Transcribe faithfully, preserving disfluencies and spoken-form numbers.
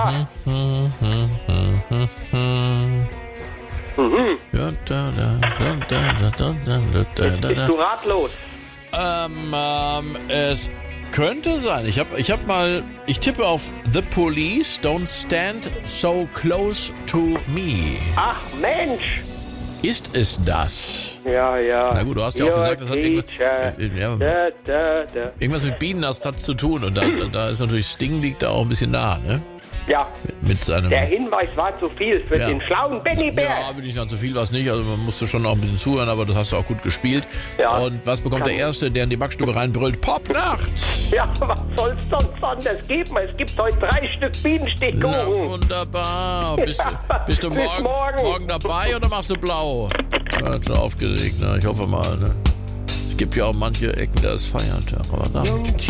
Ja. Mhm. Ja, da, da, da, da, da, da, da, da, da. Bist du ratlos? Ähm, ähm, es könnte sein. Ich hab, ich hab mal, ich tippe auf The Police, Don't Stand So Close to Me. Ach, Mensch. Ist es das? Ja, ja. Na gut, du hast ja auch Your gesagt, das hat irgendwas, teacher. äh, ja, Da, da, da. irgendwas mit Bienenastat zu tun. Und da, da ist natürlich Sting liegt da auch ein bisschen nah, ne? Ja, Mit, mit seinem... der Hinweis war zu viel für Ja. den schlauen Benny Bär. Ja, bin ich dann zu viel, was nicht. Also man musste schon noch ein bisschen zuhören, aber das hast du auch gut gespielt. Ja. Und was bekommt Kann- der Erste, der in die Backstube reinbrüllt? Popnacht! Ja, was soll's sonst anders geben? Es gibt heute drei Stück Na, Bienenstichkuchen. wunderbar. Bist, Ja, du, bist du bis morgen, morgen. morgen dabei oder machst du blau? Ja, schon aufgeregt, ne? Ich hoffe mal, ne? Es gibt ja auch manche Ecken, da ist Feiertag, aber da...